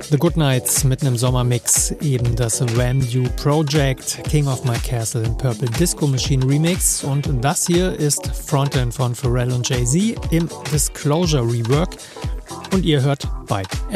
The Goodnights mitten im Sommermix, eben das Van You Project, King of My Castle in Purple Disco Machine Remix, und das hier ist Frontend von Pharrell und Jay-Z im Disclosure Rework und ihr hört Byte